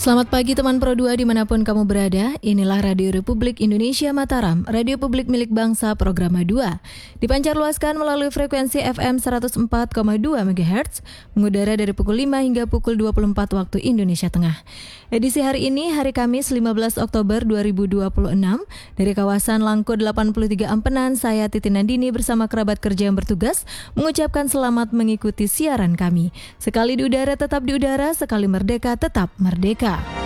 Selamat pagi teman Pro 2 dimanapun kamu berada. Inilah Radio Republik Indonesia Mataram, radio publik milik bangsa Programa 2. Dipancar luaskan melalui frekuensi FM 104,2 MHz, mengudara dari pukul 5 hingga pukul 24 waktu Indonesia Tengah. Edisi hari ini, hari Kamis 15 Oktober 2026, dari kawasan Langko 83 Ampenan, saya Titi Nandini bersama kerabat kerja yang bertugas mengucapkan selamat mengikuti siaran kami. Sekali di udara tetap di udara, sekali merdeka tetap merdeka.